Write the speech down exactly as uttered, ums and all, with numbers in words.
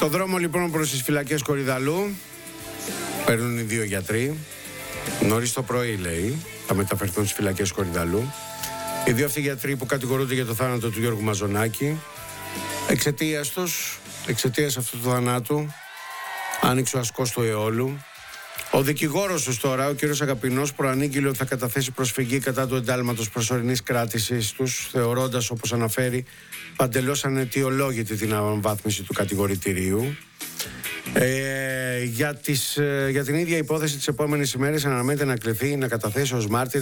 Το δρόμο λοιπόν προς τις φυλακές Κορυδαλλού παίρνουν οι δύο γιατροί. Νωρίς το πρωί, λέει, θα μεταφερθούν στις φυλακές Κορυδαλλού. Οι δύο αυτοί γιατροί που κατηγορούνται για το θάνατο του Γιώργου Μαζονάκη, εξαιτίας τους, εξαιτίας αυτού του θανάτου, άνοιξε ο ασκός του αιώλου. Ο δικηγόρος τους τώρα, ο κύριος Αγαπηνός, προανήγγειλε ότι θα καταθέσει προσφυγή κατά του εντάλματος προσωρινής κράτησης τους, θεωρώντας, όπως αναφέρει, παντελώς αναιτιολόγητη την αναβάθμιση του κατηγορητηρίου. Ε, για, τις, για την ίδια υπόθεση τις επόμενες ημέρες αναμένεται να κληθεί να καταθέσει ως μάρτυρ